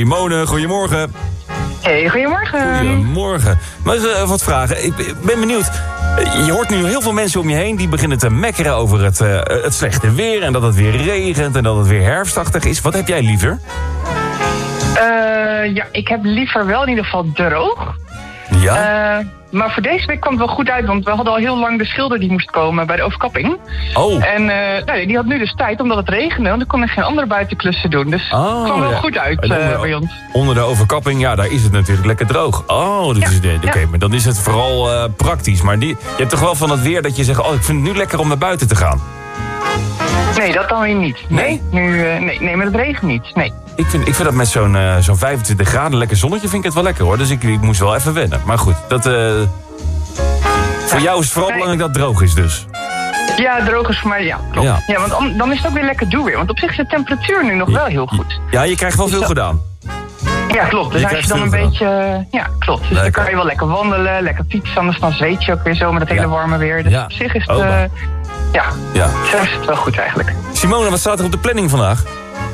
Simone, goedemorgen. Hey, goedemorgen. Goedemorgen. Maar eens wat vragen. Ik ben benieuwd. Je hoort nu heel veel mensen om je heen die beginnen te mekkeren over het slechte weer. En dat het weer regent en dat het weer herfstachtig is. Wat heb jij liever? Ja, ik heb liever wel in ieder geval droog. Ja? Maar voor deze week kwam het wel goed uit, want we hadden al heel lang de schilder die moest komen bij de overkapping. Oh. En die had nu dus tijd omdat het regende, want dan kon ik geen andere buitenklussen doen. Dus het kwam wel goed uit bij ons. Onder de overkapping, ja, daar is het natuurlijk lekker droog. Oh, oké, maar dan is het vooral praktisch. Maar je hebt toch wel van het weer dat je zegt, oh, ik vind het nu lekker om naar buiten te gaan. Nee, dat dan weer niet. Nee? Nee, met het regen niet. Nee. Ik vind dat met zo'n 25 graden lekker zonnetje vind ik het wel lekker hoor. Dus ik moest wel even wennen. Maar goed, voor jou is het vooral belangrijk dat het droog is dus. Ja, droog is voor mij, ja, klopt. Ja, want dan is het ook weer lekker doe weer. Want op zich is de temperatuur nu nog wel heel goed. Ja, je krijgt wel veel gedaan. Ja, klopt. Dus als je dan een beetje... Ja, klopt. Dus dan kan je wel lekker wandelen, lekker fietsen. Anders dan zweet je ook weer zo met het hele warme weer. Dus op zich is het... zo is het wel goed eigenlijk. Simone, wat staat er op de planning vandaag?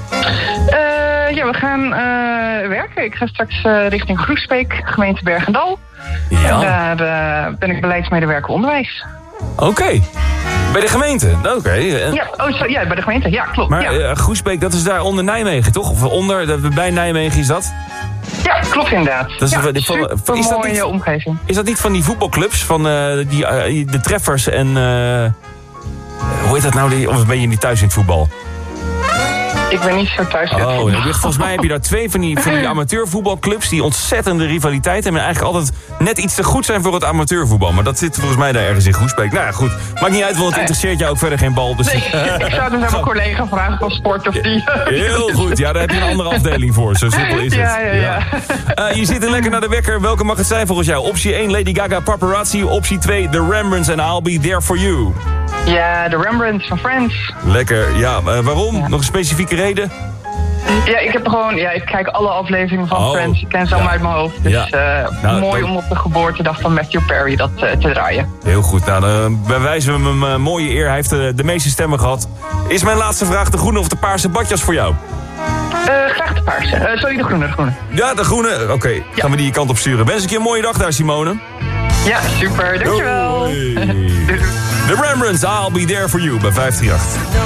We gaan werken. Ik ga straks richting Groesbeek, gemeente Bergendal. Ja. En daar ben ik beleidsmedewerker onderwijs. Oké. Bij de gemeente? Oké. Ja, bij de gemeente. Ja, klopt. Maar Groesbeek, dat is daar onder Nijmegen, toch? Of bij Nijmegen is dat? Ja, klopt inderdaad. Dat is een mooie omgeving. Is dat niet van die voetbalclubs? Van de Treffers en... hoe heet dat nou? Of ben je niet thuis in het voetbal? Ik ben niet zo thuis in het voetbal. Volgens mij heb je daar 2 van die amateurvoetbalclubs... die ontzettende rivaliteit hebben... en eigenlijk altijd net iets te goed zijn voor het amateurvoetbal. Maar dat zit volgens mij daar ergens in Groesbeek. Nou ja, goed. Maakt niet uit, want het interesseert jou ook verder geen bal. Dus... Nee, ik zou dus aan mijn collega vragen van sport of die... Heel goed, ja, daar heb je een andere afdeling voor. Zo simpel is het. Ja. Je zit er lekker naar de wekker. Welke mag het zijn volgens jou? Optie 1, Lady Gaga, Paparazzi. Optie 2, The Rembrandts en I'll Be There For You. Ja, de Rembrandts van Friends. Lekker, ja. Waarom? Ja. Nog een specifieke reden? Ja, ik kijk alle afleveringen van Friends. Ik ken ze allemaal uit mijn hoofd. Dus mooi om op de geboortedag van Matthew Perry dat te draaien. Heel goed, nou dan bewijzen we hem een mooie eer. Hij heeft de meeste stemmen gehad. Is mijn laatste vraag de groene of de paarse badjas voor jou? Graag de paarse. Sorry, de groene. Ja, de groene. Oké, gaan we die kant op sturen. Wens ik je een mooie dag daar, Simone. Ja, super. Dankjewel. The Rembrandts, I'll Be There For You bij 538.